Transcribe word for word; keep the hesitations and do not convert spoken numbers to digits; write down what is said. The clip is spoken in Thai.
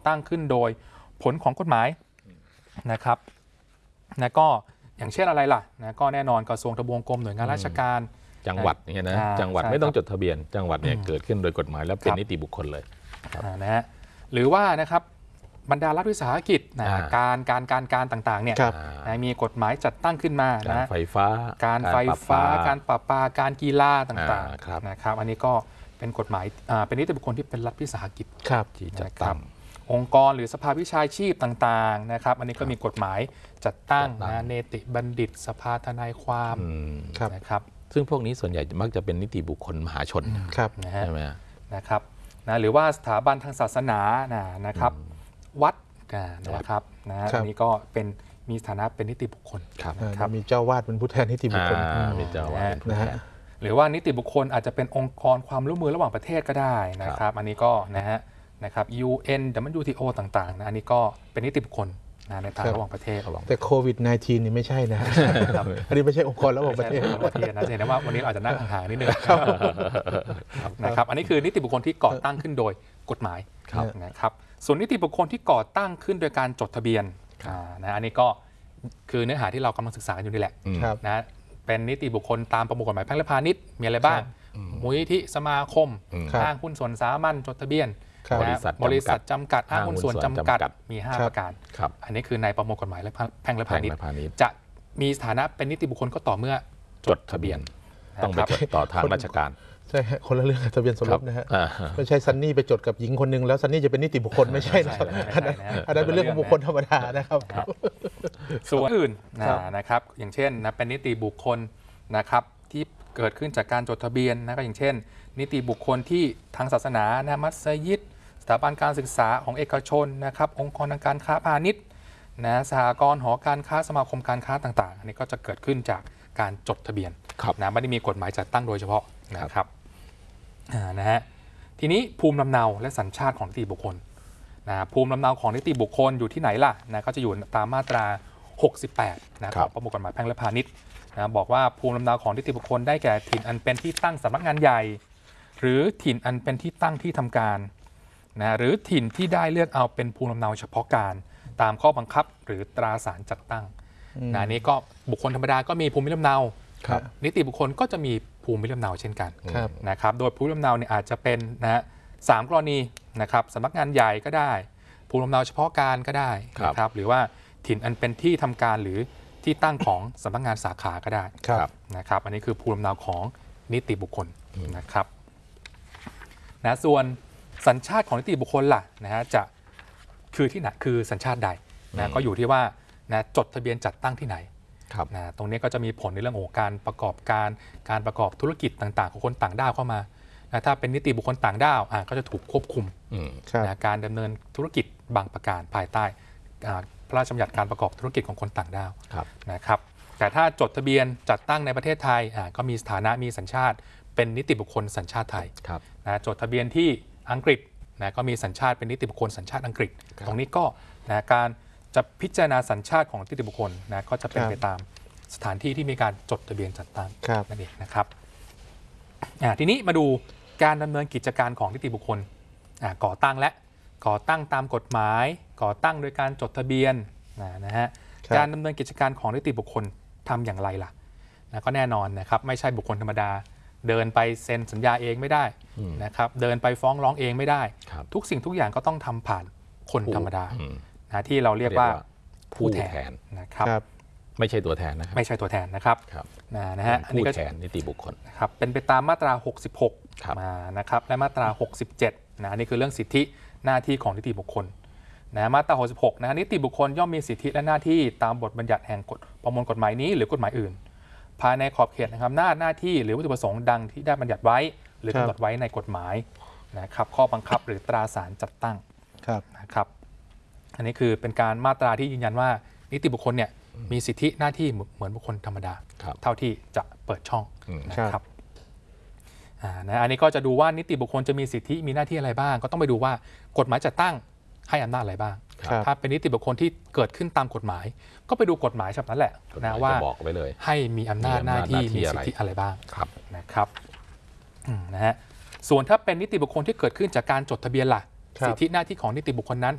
ตั้งขึ้นโดยผลของกฎหมายนะครับนะก็อย่างเช่นอะไรล่ะนะก็แน่นอนกระทรวงทบวงกรมหน่วยงานราชการจังหวัดเนี่ยนะจังหวัดไม่ต้องจดทะเบียนจังหวัดเนี่ยเกิดขึ้นโดยกฎหมายแล้วเป็นนิติบุคคลเลยนะฮะหรือว่านะครับบรรดารัฐวิสาหกิจนะการการการการต่างๆเนี่ยมีกฎหมายจัดตั้งขึ้นมาการไฟฟ้าการไฟฟ้าการประปาการกีฬาต่างๆนะครับอันนี้ก็เป็นกฎหมายเป็นนิติบุคคลที่เป็นรัฐวิสาหกิจที่จัดตั้งองค์กรหรือสภาวิชาชีพต่างๆนะครับอันนี้ก็มีกฎหมายจัดตั้งนะเนติบัณฑิตสภาทนายความนะครับซึ่งพวกนี้ส่วนใหญ่มักจะเป็นนิติบุคคลมหาชนใช่ไหมนะครับนะหรือว่าสถาบันทางศาสนานะครับวัดนะครับนะอันนี้ก็เป็นมีฐานะเป็นนิติบุคคลครับมีเจ้าวาดเป็นผู้แทนนิติบุคคลมีเจ้าวาดนะฮะหรือว่านิติบุคคลอาจจะเป็นองค์กรความร่วมมือระหว่างประเทศก็ได้นะครับอันนี้ก็นะฮะนะครับ ยู เอ็น ดับเบิลยู ที โอ ต่างๆนะอันนี้ก็เป็นนิติบุคคลนะในทางระหว่างประเทศแต่โควิด สิบเก้า นี่ไม่ใช่นะอันนี้ไม่ใช่องค์กรระหว่างประเทศประเทศนะเห็นได้ว่าวันนี้อาจจะนั่งห่างๆนิดนึงนะครับอันนี้คือนิติบุคคลที่ก่อตั้งขึ้นโดยกฎหมายนะครับส่วนนิติบุคคลที่ก่อตั้งขึ้นโดยการจดทะเบียนนะอันนี้ก็คือเนื้อหาที่เรากำลังศึกษาอยู่นี่แหละนะเป็นนิติบุคคลตามประมวลกฎหมายแพ่งและพาณิชย์มีอะไรบ้างมูลนิธิสมาคมห้างหุ้นส่วนสามัญจดทะเบียนบริษัทจำกัดห้างหุ้นส่วนจำกัดมีห้าประการอันนี้คือในประมวลกฎหมายและแพ่งและพาณิชย์จะมีสถานะเป็นนิติบุคคลก็ต่อเมื่อจดทะเบียนต้องไปจดต่อทางราชการใช่คนละเรื่องทะเบียนสมรสนะฮะไม่ใช่ซันนี่ไปจดกับหญิงคนนึงแล้วซันนี่จะเป็นนิติบุคคลไม่ใช่นะครับอันนั้นเป็นเรื่องของบุคคลธรรมดานะครับส่วนอื่นนะครับอย่างเช่นนะเป็นนิติบุคคลนะครับที่เกิดขึ้นจากการจดทะเบียนนะก็อย่างเช่นนิติบุคคลที่ทางศาสนานะมัสยิดสถาบันการศึกษาของเอกชนนะครับองค์กรทางการค้าพาณิชย์นะสหกรณ์หอการค้าสมาคมการค้าต่างๆอันนี้ก็จะเกิดขึ้นจากการจดทะเบียนนะไม่ได้มีกฎหมายจัดตั้งโดยเฉพาะนะครับนะฮะทีนี้ภูมิลำเนาและสัญชาติของนิติบุคคลนะภูมิลำเนาของนิติบุคคลอยู่ที่ไหนล่ะนะก็จะอยู่ตามมาตราหกสิบแปดนะของประมวลกฎหมายแพ่งและพาณิชย์นะบอกว่าภูมิลำเนาของนิติบุคคลได้แก่ถิ่นอันเป็นที่ตั้งสำนักงานใหญ่หรือถิ่นอันเป็นที่ตั้งที่ทำการนะหรือถิ่นที่ได้เลือกเอาเป็นภูมิลำเนาเฉพาะการตามข้อบังคับหรือตราสารจัดตั้งนะนี้ก็บุคคลธรรมดาก็มีภูมิลำเนานิติบุคคลก็จะมีภูมิลำเนาเช่นกันนะครับโดยภูมิลำเนาเนี่ยอาจจะเป็นนะสามกรณีนะครับสำนักงานใหญ่ก็ได้ภูมิลำเนาเฉพาะการก็ได้นะครับหรือว่าถิ่นอันเป็นที่ทำการหรือที่ตั้งของสำนักงานสาขาก็ได้นะครับอันนี้คือภูมิลำเนาของนิติบุคคลนะครับนะส่วนสัญชาติของนิติบุคคลล่ะนะฮะจะคือที่ไหนคือสัญชาติใดนะก็อยู่ที่ว่านะจดทะเบียนจัดตั้งที่ไหนนะตรงนี้ก็จะมีผลในเรื่องของการประกอบการการประกอบธุรกิจต่างๆของคนต่างด้าวเข้ามานะถ้าเป็นนิติบุคคลต่างด้าวก็จะถูกควบคุมนะการดำเนินธุรกิจบางประการภายใต้พระราชบัญญัติการประกอบธุรกิจของคนต่างด้าวนะครับแต่ถ้าจดทะเบียนจัดตั้งในประเทศไทยก็มีสถานะมีสัญชาติเป็นนิติบุคคลสัญชาติไทยนะจดทะเบียนที่อังกฤษนะก็มีสัญชาติเป็นนิติบุคคลสัญชาติอังกฤษตรงนี้ก็นะการจะพิจารณาสัญชาติของนิติบุคคลนะก็จะเป็นไปตามสถานที่ที่มีการจดทะเบียนจัดตั้งนั่นเองนะครับทีนี้มาดูการดำเนินกิจการของนิติบุคคลก่อตั้งและก่อตั้งตามกฎหมายก่อตั้งโดยการจดทะเบียนนะฮะการดำเนินกิจการของนิติบุคคลทำอย่างไรล่ะนะก็แน่นอนนะครับไม่ใช่บุคคลธรรมดาเดินไปเซ็นสัญญาเองไม่ได้นะครับเดินไปฟ้องร้องเองไม่ได้ทุกสิ่งทุกอย่างก็ต้องทำผ่านคนธรรมดานะที่เราเรียกว่าผู้แทนนะครับไม่ใช่ตัวแทนนะครับไม่ใช่ตัวแทนนะครับนะฮะผู้แทนนิติบุคคลครับเป็นไปตามมาตราหกสิบหกมานะครับและมาตราหกสิบเจ็ดนะนี่คือเรื่องสิทธิหน้าที่ของนิติบุคคลนะมาตราหกสิบหกนะนิติบุคคลย่อมมีสิทธิและหน้าที่ตามบทบัญญัติแห่งกฎประมวลกฎหมายนี้หรือกฎหมายอื่นภายในขอบเขตนะครับหน้าหน้าที่หรือวัตถุประสงค์ดังที่ได้บัญญัติไว้หรือกำหนดไว้ในกฎหมายนะครับข้อบังคับหรือตราสารจัดตั้งนะครับอันนี้คือเป็นการมาตราที่ยืนยันว่านิติบุคคลเนี่ยมีสิทธิหน้าที่เหมือนบุคคลธรรมดาเท่าที่จะเปิดช่องนะครับอันนี้ก็จะดูว่านิติบุคคลจะมีสิทธิมีหน้าที่อะไรบ้างก็ต้องไปดูว่ากฎหมายจัดตั้งให้อำนาจอะไรบ้างถ้าเป็นนิติบุคคลที่เกิดขึ้นตามกฎหมายก็ไปดูกฎหมายฉบับนั้นแหละนะว่าให้มีอำนาจหน้าที่มีสิทธิอะไรบ้างนะครับนะฮะส่วนถ้าเป็นนิติบุคคลที่เกิดขึ้นจากการจดทะเบียนล่ะสิทธิหน้าที่ของนิติบุคคลนั้น